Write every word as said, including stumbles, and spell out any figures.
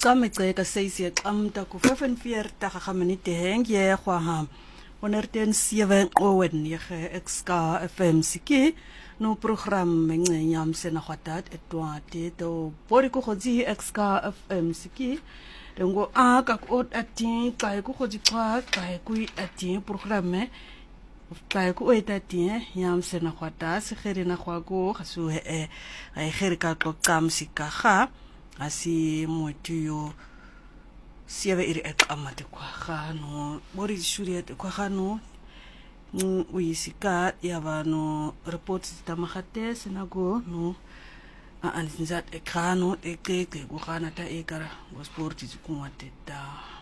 Icameceka seisi xamta ku vyfenveertig minute heng je kwaham. honderd zeven owen je X K F M siki no program mengnyam sena khwatat etwate to bori ku khozi X K F M siki lengo a ka ot atin ka ku khozi kwa ka ku atin programme ka ku etatin yam sena khwata se kherina khwago khasu e ai kherika to kamsika kha asi motuyo sieve iri ekamate kwa khano bori shuri kwa khano uisika yavano reports tamakate senago no a anzat ekrano ekeke kukhana ta ekara go sport zikumate ta